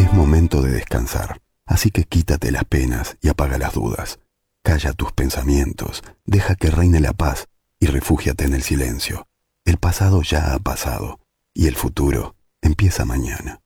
Es momento de descansar, así que quítate las penas y apaga las dudas. Calla tus pensamientos, deja que reine la paz y refúgiate en el silencio. El pasado ya ha pasado y el futuro empieza mañana.